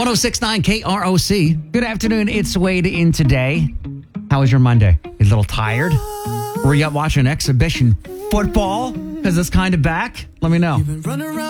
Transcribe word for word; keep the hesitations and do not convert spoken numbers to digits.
oh six point nine K R O C. Good afternoon. It's Wade in today. How was your Monday? You a little tired? Were you out watching exhibition football? Because it's kind of back? Let me know.